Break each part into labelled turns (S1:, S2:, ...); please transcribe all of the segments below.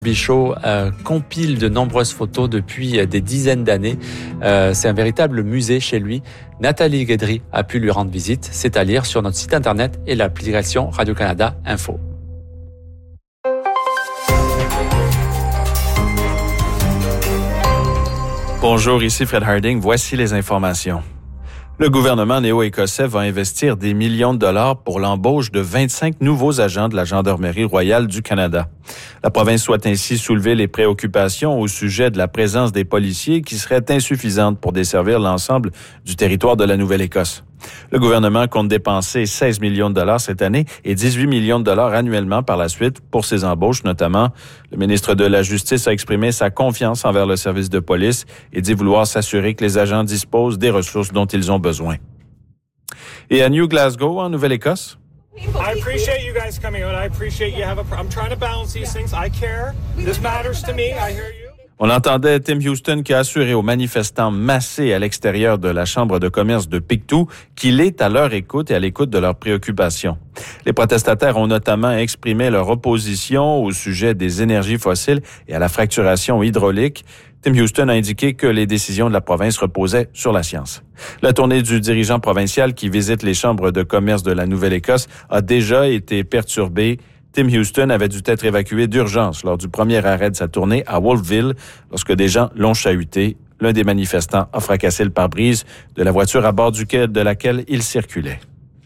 S1: Bichot compile de nombreuses photos depuis des dizaines d'années. C'est un véritable musée chez lui. Nathalie Guédry a pu lui rendre visite. C'est à lire sur notre site internet et l'application Radio-Canada Info.
S2: Bonjour, ici Fred Harding. Voici les informations. Le gouvernement néo-écossais va investir des millions de dollars pour l'embauche de 25 nouveaux agents de la Gendarmerie royale du Canada. La province souhaite ainsi soulever les préoccupations au sujet de la présence des policiers qui serait insuffisante pour desservir l'ensemble du territoire de la Nouvelle-Écosse. Le gouvernement compte dépenser 16 millions de dollars cette année et 18 millions de dollars annuellement par la suite pour ces embauches notamment. Le ministre de la Justice a exprimé sa confiance envers le service de police et dit vouloir s'assurer que les agents disposent des ressources dont ils ont besoin. Et à New Glasgow, en Nouvelle-Écosse,
S3: I appreciate you guys coming out. I appreciate you I'm trying to balance these things. I care. This matters to me. I hear you.
S2: On entendait Tim Houston qui a assuré aux manifestants massés à l'extérieur de la Chambre de commerce de Pictou qu'il est à leur écoute et à l'écoute de leurs préoccupations. Les protestataires ont notamment exprimé leur opposition au sujet des énergies fossiles et à la fracturation hydraulique. Tim Houston a indiqué que les décisions de la province reposaient sur la science. La tournée du dirigeant provincial qui visite les chambres de commerce de la Nouvelle-Écosse a déjà été perturbée. Tim Houston avait dû être évacué d'urgence lors du premier arrêt de sa tournée à Wolfville lorsque des gens l'ont chahuté. L'un des manifestants a fracassé le pare-brise de la voiture à bord de laquelle il circulait.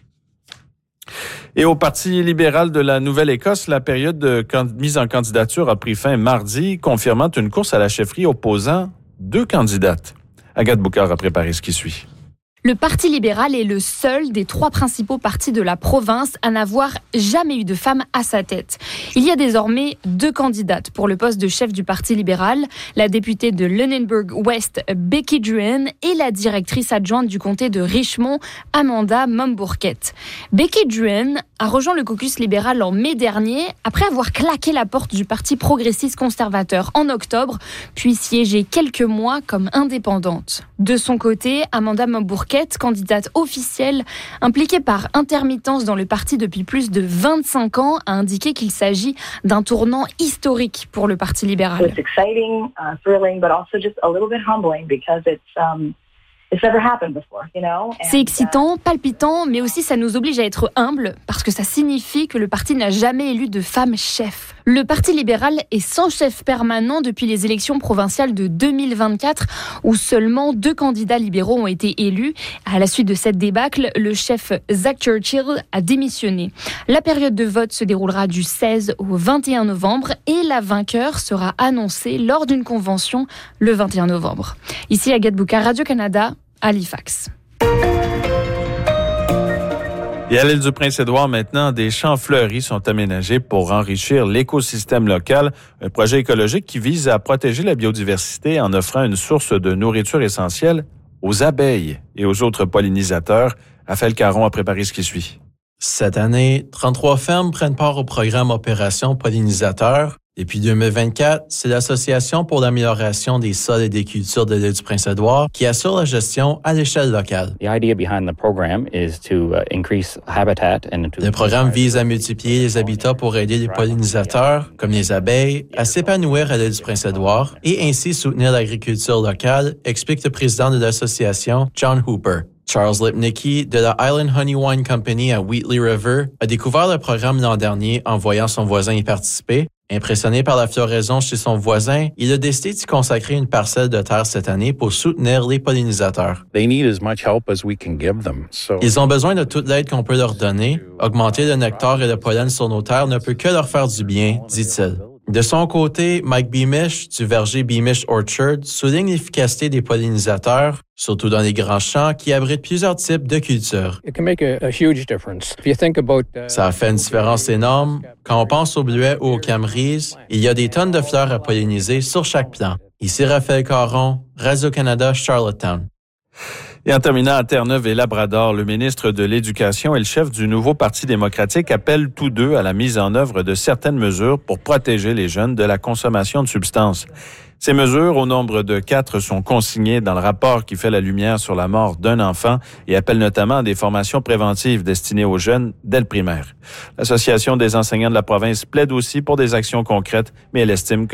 S2: Et au Parti libéral de la Nouvelle-Écosse, la période de mise en candidature a pris fin mardi, confirmant une course à la chefferie opposant 2 candidates. Agathe Boucard a préparé ce qui suit.
S4: Le Parti libéral est le seul des 3 principaux partis de la province à n'avoir jamais eu de femme à sa tête. Il y a désormais 2 candidates pour le poste de chef du Parti libéral, la députée de Lunenburg West, Becky Druin, et la directrice adjointe du comté de Richmond, Amanda Mombourquette. Becky Druin a rejoint le caucus libéral en mai dernier, après avoir claqué la porte du Parti progressiste conservateur en octobre, puis siégé quelques mois comme indépendante. De son côté, Amanda Mombourquette, candidate officielle, impliquée par intermittence dans le parti depuis plus de 25 ans, a indiqué qu'il s'agit d'un tournant historique pour le Parti libéral.
S5: It's exciting, thrilling, but also just a little bit humbling because it's never happened before, you know?
S4: C'est excitant, palpitant, mais aussi ça nous oblige à être humbles parce que ça signifie que le parti n'a jamais élu de femme chef. Le Parti libéral est sans chef permanent depuis les élections provinciales de 2024 où seulement 2 candidats libéraux ont été élus. À la suite de cette débâcle, le chef Zach Churchill a démissionné. La période de vote se déroulera du 16 au 21 novembre et la vainqueur sera annoncée lors d'une convention le 21 novembre. Ici Agathe Boucard, Radio-Canada, Halifax.
S2: Et à l'île du Prince-Édouard, maintenant, des champs fleuris sont aménagés pour enrichir l'écosystème local. Un projet écologique qui vise à protéger la biodiversité en offrant une source de nourriture essentielle aux abeilles et aux autres pollinisateurs. Raphaël Caron a préparé ce qui suit.
S6: Cette année, 33 fermes prennent part au programme Opération Pollinisateur. Depuis 2024, c'est l'Association pour l'amélioration des sols et des cultures de l'île du Prince-Édouard qui assure la gestion à l'échelle locale. Le programme vise à multiplier les habitats pour aider les pollinisateurs, comme les abeilles, à s'épanouir à l'île du Prince-Édouard et ainsi soutenir l'agriculture locale, explique le président de l'association, John Hooper. Charles Lipnicki, de la Island Honey Wine Company à Wheatley River, a découvert le programme l'an dernier en voyant son voisin y participer. Impressionné par la floraison chez son voisin, il a décidé d'y consacrer une parcelle de terre cette année pour soutenir les pollinisateurs. Ils ont besoin de toute l'aide qu'on peut leur donner. Augmenter le nectar et le pollen sur nos terres ne peut que leur faire du bien, dit-il. De son côté, Mike Beamish, du verger Beamish Orchard, souligne l'efficacité des pollinisateurs, surtout dans les grands champs qui abritent plusieurs types de cultures. Ça fait une différence énorme. Quand on pense aux bleuets ou aux camerises, il y a des tonnes de fleurs à polliniser sur chaque plant. Ici Raphaël Caron, Radio-Canada, Charlottetown.
S2: Et en terminant à Terre-Neuve et Labrador, le ministre de l'Éducation et le chef du nouveau Parti démocratique appellent tous deux à la mise en œuvre de certaines mesures pour protéger les jeunes de la consommation de substances. Ces mesures, au nombre de 4, sont consignées dans le rapport qui fait la lumière sur la mort d'un enfant et appelle notamment à des formations préventives destinées aux jeunes dès le primaire. L'Association des enseignants de la province plaide aussi pour des actions concrètes, mais elle estime que